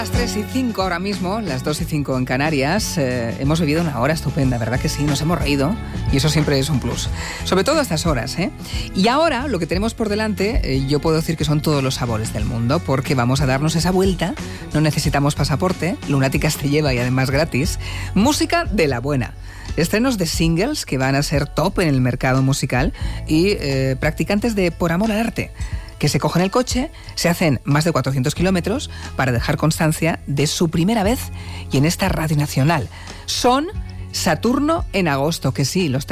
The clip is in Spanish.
Las 3:05 ahora mismo, las 2:05 en Canarias, hemos vivido una hora estupenda, ¿verdad que sí? Nos hemos reído y eso siempre es un plus, sobre todo a estas horas, ¿eh? Y ahora lo que tenemos por delante, yo puedo decir que son todos los sabores del mundo, porque vamos a darnos esa vuelta, no necesitamos pasaporte, Lunáticas te lleva y además gratis, música de la buena. Estrenos de singles que van a ser top en el mercado musical y practicantes de Por Amor al Arte, que se cogen el coche, se hacen más de 400 kilómetros para dejar constancia de su primera vez y en esta Radio Nacional. Son Saturno en agosto, que sí, los